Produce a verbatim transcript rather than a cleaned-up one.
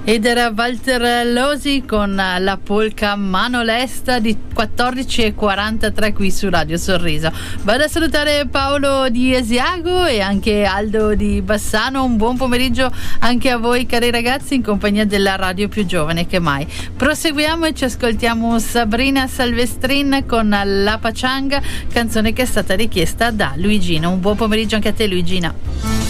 Ed era Walter Losi con la polka Mano Lesta di quattordici e quarantatré qui su Radio Sorriso. Vado a salutare Paolo di Esiago e anche Aldo di Bassano. Un buon pomeriggio anche a voi, cari ragazzi, in compagnia della radio più giovane che mai. Proseguiamo e ci ascoltiamo Sabrina Salvestrin con La Pachanga, canzone che è stata richiesta da Luigina. Un buon pomeriggio anche a te, Luigina.